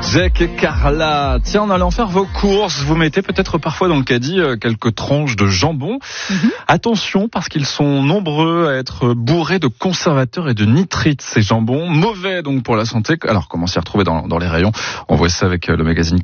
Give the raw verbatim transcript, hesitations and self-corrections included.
Jack et Carla. Tiens, en allant faire vos courses, vous mettez peut-être parfois dans le caddie quelques tranches de jambon. Mm-hmm. Attention, parce qu'ils sont nombreux à être bourrés de conservateurs et de nitrites, ces jambons. Mauvais donc pour la santé. Alors, comment s'y retrouver dans, dans les rayons? On voit ça avec le magazine